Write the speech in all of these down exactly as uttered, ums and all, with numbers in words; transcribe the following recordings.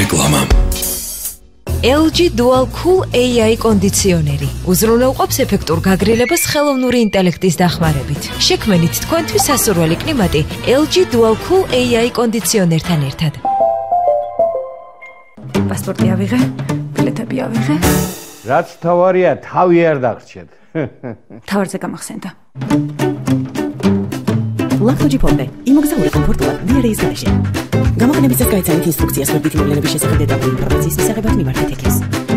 რეკლამა. ელ ჯი Dual Cool ეი აი კონდიციონერი უზრუნველყოფს ეფექტურ გაგრილებას ხელოვნური ინტელექტის დახმარებით. შექმნით თქვენთვის სასურველი კლიმატი ელ ჯი Dual Cool ეი აი კონდიციონერთან ერთად. პასპორტი ავიღე, ბილეთები ავიღე. რაც თავარია, თავი არ დაგრჩეთ. თავარზე გამახსენდა. ლაქტოჯი ფონდე, იმოგზაურე კომფორტულად დიარეის გარეშე. გამოყენების წესს გაიცანით ინსტრუქციას ვერბითი მოვლენების შესახებ დეტალური ინფორმაციის მისაღებად მიმართეთ ეკეს.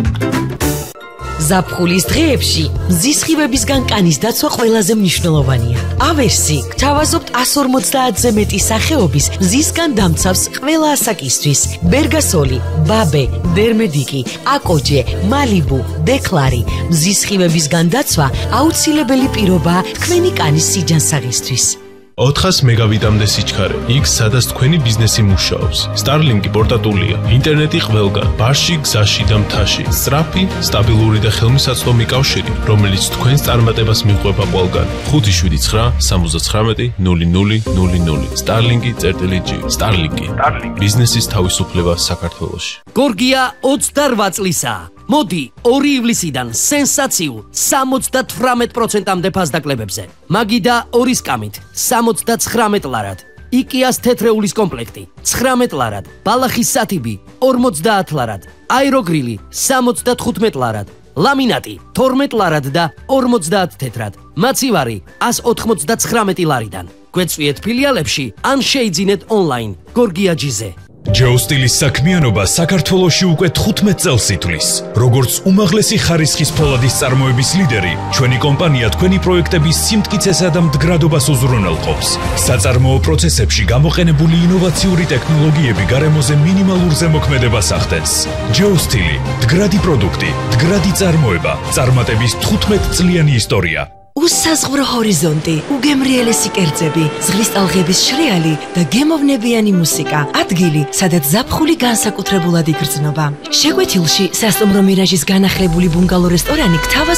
ზაფხულის დღეებში მზის სხივებისგან კანის დაცვა ყველაზე მნიშვნელოვანია. ავერსი გთავაზობთ εκατს ორმოცდაათზე მეტი სახეობის მზისგან დამცავს ყველა ასაკისთვის. ბერგასოლი, ბაბე, დერმედიკი, აკოჯე, მალიბუ, დეკლარი. მზის სხივებისგან დაცვა აუცილებელი პირობაა თქვენი კანის სიჯანსაღისთვის. ოთხას მეგაბიტამდე სიჩქარე, იქ სადაც თქვენი ბიზნესი მუშაობს. Starlink-ი პორტატულია, ინტერნეტი ყველგან, ბარში, გზაში და მთაში. სწრაფი, სტაბილური და ხელმისაწვდომი კავშირი, რომელიც თქვენს წარმატებას მიყვება ყველგან. ხუთი შვიდი ცხრა სამოცდათხრამეტი ნული ნული ნული ნული. Starlink-ი წერტილი ჯი. Starlink-ი. ბიზნესის თავისუფლება საქართველოში. გორგია ოცდარვა წლისაა. მოდი ორი ივლისიდან სენსაციულ სამოცდათვრამეტ პროცენტამდე ფასდაკლებებზე. მაგიდა ორი სკამით სამოცდაცხრამეტ ლარად. იკიას თეთრეულის კომპლექტი ცხრამეტ ლარად. ბალახის სათიბი ორმოცდაათ ლარად. აეროგრილი სამოცდათხუთმეტ ლარად. ლამინატი თორმეტ ლარად და ორმოცდაათ თეთრად. მაცივარი ას ოთხმოცდაცხრამეტი ლარიდან. გვეწვიეთ ფილიალებში ან შეიძინეთ ონლაინ გორგია ჯიზე. ჯეოსტილის საქმიანობა საქართველოში უკვე თხუთმეტ წელს ითვლის. როგორც უმაღლესი ხარისხის ფოლადის წარმოების ლიდერი, ჩვენი კომპანია თქვენი პროექტების სიმტკიცესა და მდგრადობას უზრუნველყოფს. საწარმოო პროცესებში გამოყენებული ინოვაციური ტექნოლოგიები გარემოზე მინიმალურ ზემოქმედებას ახდენს. ჯეოსტილი, მდგრადი პროდუქტი, მდგრადი წარმოება, წარმატების თხუთმეტწლიანი ისტორია. უსაზღვრო ჰორიზონტი, უგემრიელესი კერძები, ზღვის ტალღების შრიალი და გემოვნებიანი მუსიკა. ადგილი, სადაც ზაფხული განსაკუთრებულად იგრძნობა. შეკვეთილში სასტუმრო მირაჟის განახლებული ბუნგალო რესტორანი გთავაზ